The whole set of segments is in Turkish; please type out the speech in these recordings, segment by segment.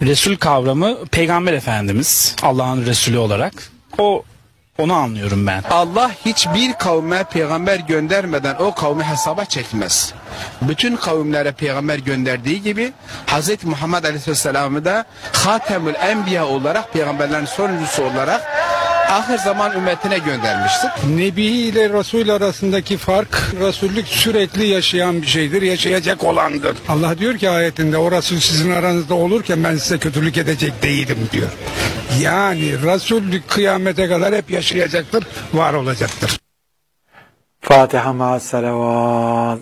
Resul kavramı Peygamber Efendimiz Allah'ın Resulü olarak. Onu anlıyorum ben. Allah hiçbir kavme peygamber göndermeden o kavmi hesaba çekmez. Bütün kavimlere peygamber gönderdiği gibi Hz. Muhammed Aleyhisselam'ı da Hatemül Enbiya olarak, peygamberlerin sonuncusu olarak ahir zaman ümmetine göndermiştir. Nebi ile Resul arasındaki fark, Resullük sürekli yaşayan bir şeydir, yaşayacak olandır. Allah diyor ki ayetinde, o Resul sizin aranızda olurken ben size kötülük edecek değilim diyor. Yani Resullük kıyamete kadar hep yaşayacaktır, var olacaktır. Fatiha ma'as salavat.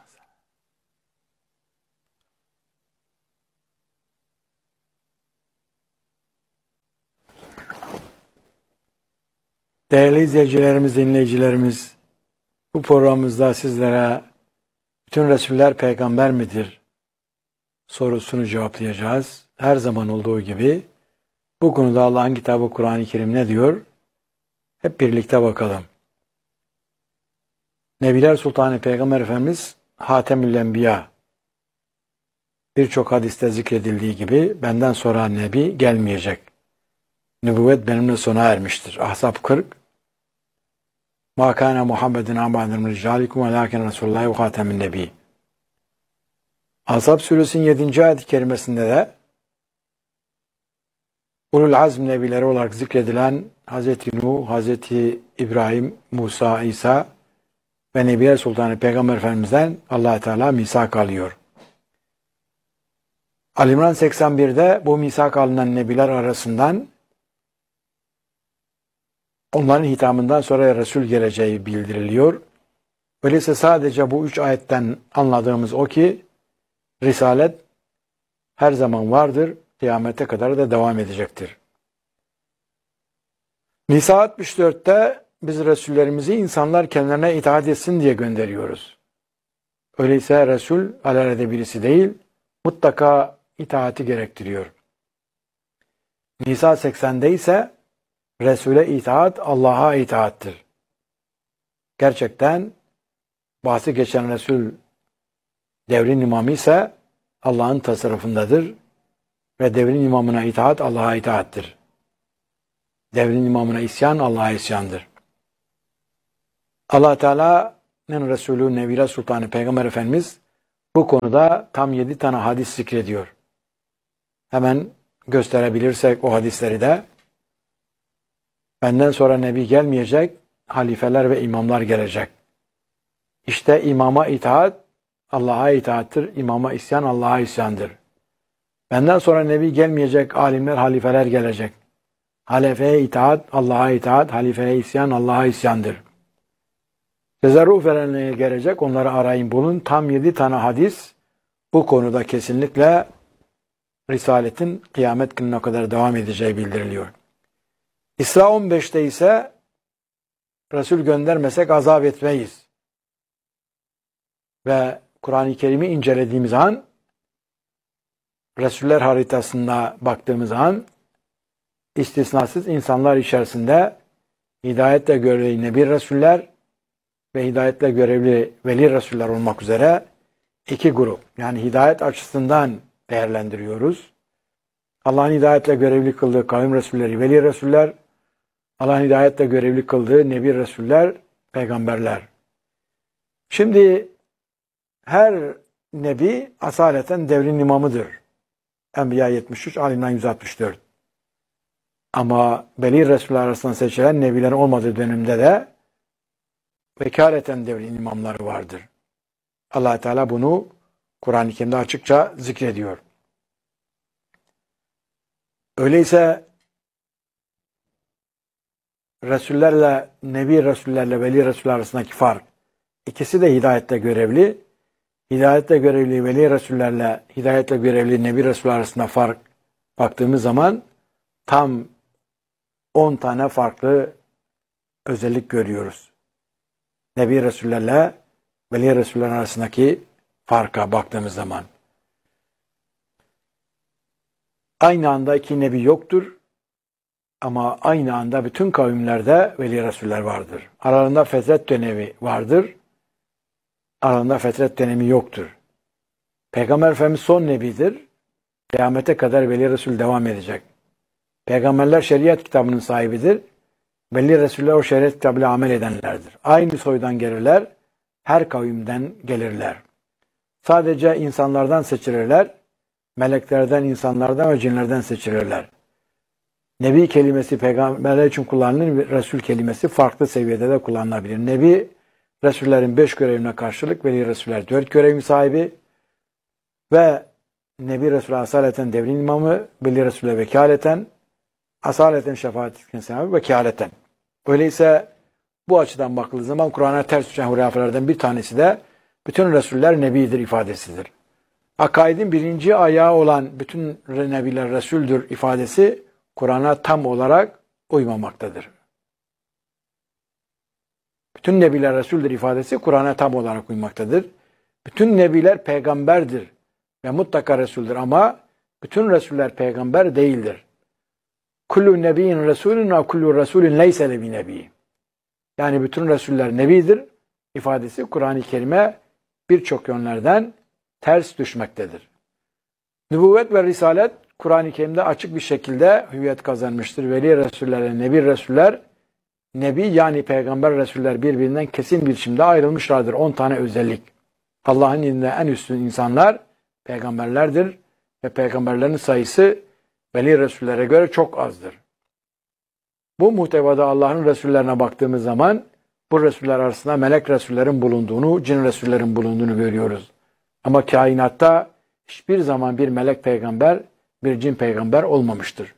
Değerli izleyicilerimiz, dinleyicilerimiz, bu programımızda sizlere bütün Resuller peygamber midir sorusunu cevaplayacağız. Her zaman olduğu gibi bu konuda Allah'ın kitabı Kur'an-ı Kerim ne diyor? Hep birlikte bakalım. Nebiler Sultanı Peygamber Efendimiz Hatemül Enbiya, birçok hadiste zikredildiği gibi benden sonra Nebi gelmeyecek. Nübüvvet benimle sona ermiştir. Ahzab 40. Ma kana Muhammedin abaden ricalikum velakin Resulullah ve Hatemin Nebi. Ahzab Suresi'nin 7. ayet-i kerimesinde de Ulul Azm nebileri olarak zikredilen Hz. Nuh, Hz. İbrahim, Musa, İsa ve Nebiler Sultanı Peygamber Efendimiz'den Allah Teala misak alıyor. Ali İmran 81'de bu misak alınan nebiler arasından onların hitamından sonra Resul geleceği bildiriliyor. Öyleyse sadece bu 3 ayetten anladığımız o ki Risalet her zaman vardır, kıyamete kadar da devam edecektir. Nisa 64'te biz Resullerimizi insanlar kendilerine itaat etsin diye gönderiyoruz. Öyleyse Resul alelade birisi değil, mutlaka itaati gerektiriyor. Nisa 80'de ise Resul'e itaat Allah'a itaattir. Gerçekten bahsi geçen Resul devrin imamı ise Allah'ın tasarrufundadır ve devrin imamına itaat Allah'a itaattir. Devrin imamına isyan Allah'a isyandır. Allah Teala'nın Resulü Nebiler Sultanı Peygamber Efendimiz bu konuda tam 7 tane hadis zikrediyor. Hemen gösterebilirsek o hadisleri de. Benden sonra Nebi gelmeyecek, halifeler ve imamlar gelecek. İşte imama itaat Allah'a itaattir, imama isyan Allah'a isyandır. Benden sonra Nebi gelmeyecek, alimler, halifeler gelecek. Halifeye itaat Allah'a itaat, halifeye isyan Allah'a isyandır. Tezarruf erenlere gelecek, onları arayın bulun. Tam 7 tane hadis bu konuda kesinlikle Risaletin kıyamet gününe kadar devam edeceği bildiriliyor. İsra 15'te ise Resul göndermesek azap etmeyiz. Ve Kur'an-ı Kerim'i incelediğimiz an, Resuller haritasına baktığımız an, istisnasız insanlar içerisinde hidayetle görevli Nebi Resuller ve hidayetle görevli Veli Resuller olmak üzere 2 grup. Yani hidayet açısından değerlendiriyoruz. Allah'ın hidayetle görevli kıldığı kavim Resulleri, Veli Resuller, Allah'ın hidayetle görevli kıldığı Nebi Resuller, peygamberler. Şimdi her nebi asaleten devrin imamıdır. Enbiya 73, Ali İmran 164. Ama Veli Resuller arasından seçilen nebiler olmadığı dönemde de vekaleten devrin imamları vardır. Allah Teala bunu Kur'an-ı Kerim'de açıkça zikrediyor. Öyleyse Resullerle, Nebi Resullerle Veli Resuller arasındaki fark, ikisi de hidayette görevli. Hidayette görevli Veli Resullerle hidayette görevli Nebi Resuller arasında fark baktığımız zaman tam 10 tane farklı özellik görüyoruz. Nebi Resullerle Veli Resuller arasındaki farka baktığımız zaman. Aynı anda 2 nebi yoktur. Ama aynı anda bütün kavimlerde Veli Resuller vardır. Aralarında fetret dönemi vardır. Aralarında fetret dönemi yoktur. Peygamber Efendimiz son nebidir. Kıyamete kadar veli Resul devam edecek. Peygamberler şeriat kitabının sahibidir. Veli Resuller o şeriat kitabıyla amel edenlerdir. Aynı soydan gelirler, her kavimden gelirler. Sadece insanlardan seçilirler, meleklerden, insanlardan ve cinlerden seçilirler. Nebi kelimesi peygamberler için kullanılır, Resul kelimesi farklı seviyede de kullanılabilir. Nebi, Resullerin 5 görevine karşılık Veli Resuller 4 görevin sahibi ve Nebi Resulü asaleten devrin imamı, Veli Resul'e vekaleten, asaleten şefaat sahibi, vekaleten. Öyleyse bu açıdan bakıldığı zaman Kur'an'a ters düşen hurafelerden bir tanesi de bütün Resuller Nebidir ifadesidir. Akaidin birinci ayağı olan bütün Nebiler Resul'dür ifadesi Kur'an'a tam olarak uymamaktadır. Bütün Nebiler Resul'dür ifadesi Kur'an'a tam olarak uymaktadır. Bütün Nebiler peygamberdir ve mutlaka Resul'dür ama bütün Resuller peygamber değildir. Kullu nebiyyin Resulün ve kullu Resulün leyse lebi nebi. Yani bütün Resuller Nebidir ifadesi Kur'an-ı Kerim'e birçok yönlerden ters düşmektedir. Nübüvvet ve Risalet Kur'an-ı Kerim'de açık bir şekilde hüviyet kazanmıştır. Veli Resuller, Nebi Resuller, Nebi yani Peygamber Resuller birbirinden kesin bir biçimde ayrılmışlardır. 10 tane özellik. Allah'ın indinde en üstün insanlar peygamberlerdir ve peygamberlerin sayısı Veli Resullere göre çok azdır. Bu muhtevada Allah'ın Resullerine baktığımız zaman bu Resuller arasında melek Resullerin bulunduğunu, cin Resullerin bulunduğunu görüyoruz. Ama kainatta hiçbir zaman bir melek peygamber, bir cin peygamber olmamıştır.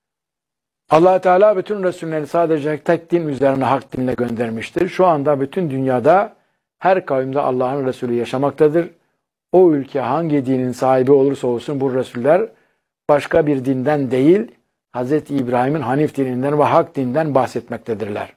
Allah Teala bütün Resulleri sadece tek din üzerine hak dinle göndermiştir. Şu anda bütün dünyada her kavimde Allah'ın Resulü yaşamaktadır. O ülke hangi dinin sahibi olursa olsun bu Resuller başka bir dinden değil, Hz. İbrahim'in Hanif dininden ve hak dinden bahsetmektedirler.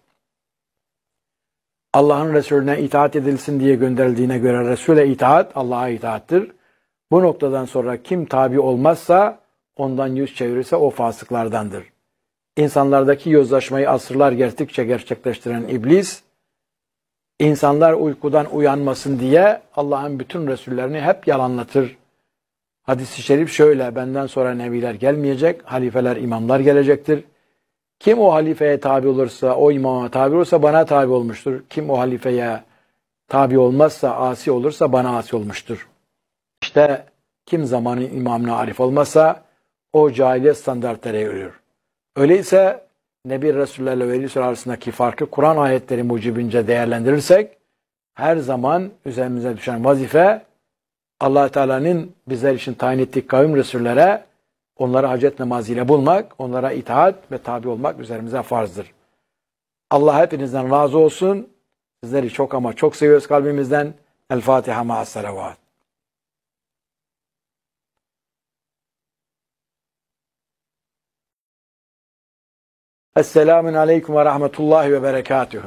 Allah'ın Resulüne itaat edilsin diye gönderildiğine göre Resul'e itaat Allah'a itaattır. Bu noktadan sonra kim tabi olmazsa, ondan yüz çevirirse o fasıklardandır. İnsanlardaki yozlaşmayı asırlar geçtikçe gerçekleştiren iblis, insanlar uykudan uyanmasın diye Allah'ın bütün Resullerini hep yalanlatır. Hadis-i şerif şöyle, benden sonra nebiler gelmeyecek, halifeler, imamlar gelecektir. Kim o halifeye tabi olursa, o imama tabi olursa bana tabi olmuştur. Kim o halifeye tabi olmazsa, asi olursa bana asi olmuştur. İşte kim zamanın imamına arif olmazsa o cahiliye standartlara yürür. Öyleyse Nebi Resullerle Veli Resuller arasındaki farkı Kur'an ayetleri mucibince değerlendirirsek her zaman üzerimize düşen vazife Allah Teala'nın bizler için tayin ettiği kavim Resullere onları hacet namazıyla bulmak, onlara itaat ve tabi olmak üzerimize farzdır. Allah hepinizden razı olsun. Sizleri çok ama çok seviyoruz kalbimizden. El Fatiha ma'as salavat. Esselamun aleyküm ve rahmetullahi ve berekatuhu.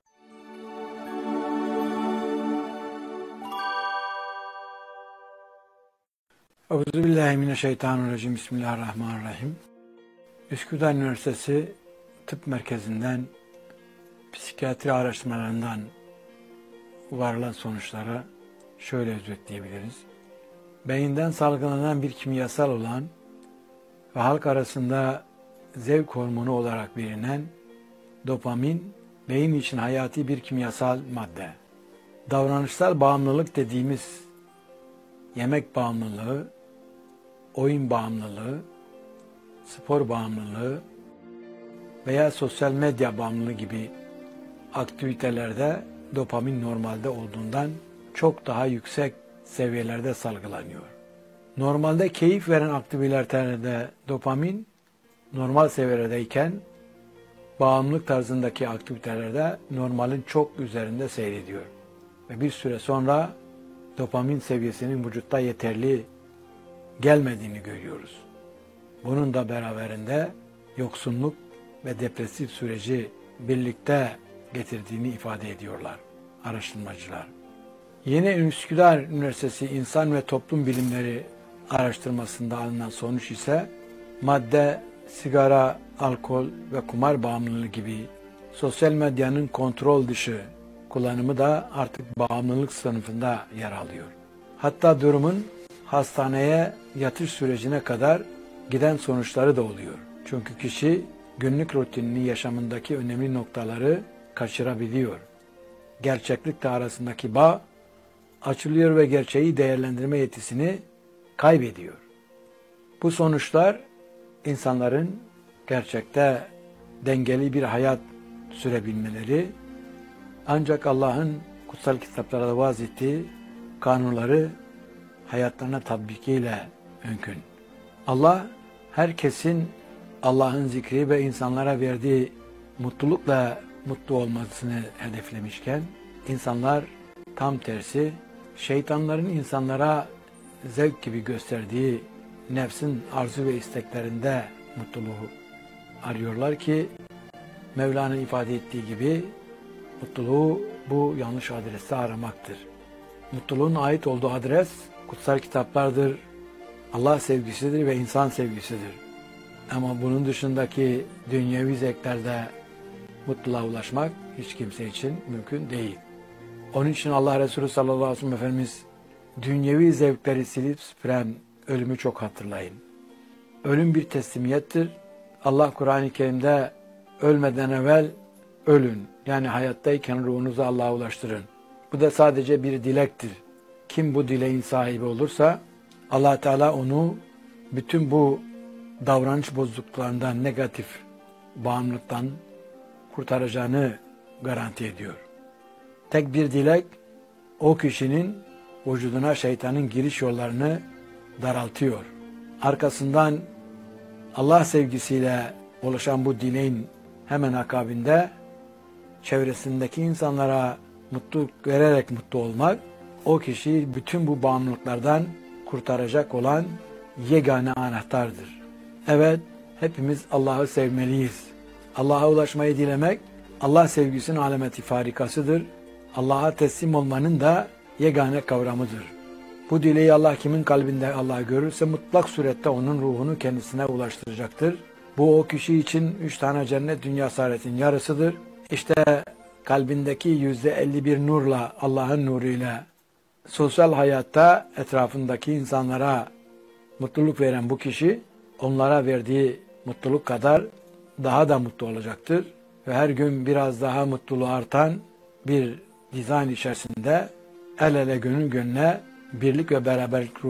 Euzubillahimineşşeytanirracim. Bismillahirrahmanirrahim. Üsküdar Üniversitesi Tıp Merkezi'nden psikiyatri araştırmalarından varılan sonuçlara şöyle özetleyebiliriz. Beyinden salgılanan bir kimyasal olan ve halk arasında zevk hormonu olarak bilinen dopamin, beyin için hayati bir kimyasal madde. Davranışsal bağımlılık dediğimiz yemek bağımlılığı, oyun bağımlılığı, spor bağımlılığı veya sosyal medya bağımlılığı gibi aktivitelerde dopamin normalde olduğundan çok daha yüksek seviyelerde salgılanıyor. Normalde keyif veren aktivitelerde dopamin normal seviyelerdeyken bağımlılık tarzındaki aktivitelerde normalin çok üzerinde seyrediyor. Ve bir süre sonra dopamin seviyesinin vücutta yeterli gelmediğini görüyoruz. Bunun da beraberinde yoksunluk ve depresif süreci birlikte getirdiğini ifade ediyorlar araştırmacılar. Yeni Üsküdar Üniversitesi İnsan ve Toplum Bilimleri araştırmasında alınan sonuç ise madde, sigara, alkol ve kumar bağımlılığı gibi sosyal medyanın kontrol dışı kullanımı da artık bağımlılık sınıfında yer alıyor. Hatta durumun hastaneye yatış sürecine kadar giden sonuçları da oluyor. Çünkü kişi günlük rutinini, yaşamındaki önemli noktaları kaçırabiliyor. Gerçeklikle arasındaki bağ açılıyor ve gerçeği değerlendirme yetisini kaybediyor. Bu sonuçlar insanların gerçekte dengeli bir hayat sürebilmeleri, ancak Allah'ın kutsal kitaplarda vaz ettiği kanunları hayatlarına tatbikiyle mümkün. Allah herkesin Allah'ın zikri ve insanlara verdiği mutlulukla mutlu olmasını hedeflemişken, insanlar tam tersi, şeytanların insanlara zevk gibi gösterdiği nefsin arzu ve isteklerinde mutluluğu arıyorlar ki, Mevla'nın ifade ettiği gibi mutluluğu bu yanlış adreste aramaktır. Mutluluğun ait olduğu adres kutsal kitaplardır, Allah sevgisidir ve insan sevgisidir. Ama bunun dışındaki dünyevi zevklerde mutluluğa ulaşmak hiç kimse için mümkün değil. Onun için Allah Resulü sallallahu aleyhi ve sellem Efendimiz dünyevi zevkleri silip süpüren ölümü çok hatırlayın. Ölüm bir teslimiyettir. Allah Kur'an-ı Kerim'de ölmeden evvel ölün. Yani hayattayken ruhunuzu Allah'a ulaştırın. Bu da sadece bir dilektir. Kim bu dileğin sahibi olursa Allah Teala onu bütün bu davranış bozukluklarından, negatif bağımlılıktan kurtaracağını garanti ediyor. Tek bir dilek o kişinin vücuduna şeytanın giriş yollarını daraltıyor. Arkasından Allah sevgisiyle oluşan bu dileğin hemen akabinde çevresindeki insanlara mutluluk vererek mutlu olmak, o kişiyi bütün bu bağımlılıklardan kurtaracak olan yegane anahtardır. Evet, hepimiz Allah'ı sevmeliyiz. Allah'a ulaşmayı dilemek, Allah sevgisinin alameti farikasıdır. Allah'a teslim olmanın da yegane kavramıdır. Bu dileği Allah kimin kalbinde Allah görürse mutlak surette onun ruhunu kendisine ulaştıracaktır. Bu o kişi için 3 tane cennet dünya saadetin yarısıdır. İşte kalbindeki %51 nurla, Allah'ın nuruyla sosyal hayatta etrafındaki insanlara mutluluk veren bu kişi, onlara verdiği mutluluk kadar daha da mutlu olacaktır. Ve her gün biraz daha mutluluğu artan bir dizayn içerisinde el ele gönül gönüle birlik ve beraberlik